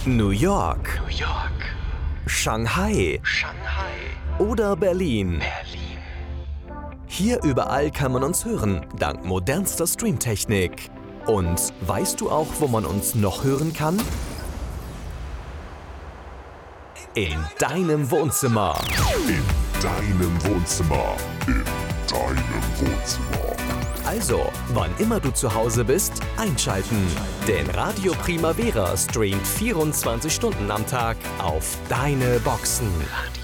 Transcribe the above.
New York, Shanghai oder Berlin. Hier überall kann man uns hören, dank modernster Streamtechnik. Und weißt du auch, wo man uns noch hören kann? In deinem Wohnzimmer. In deinem Wohnzimmer. In deinem Wohnzimmer. Also, wann immer du zu Hause bist, einschalten. Denn Radio Primavera streamt 24 Stunden am Tag auf deine Boxen.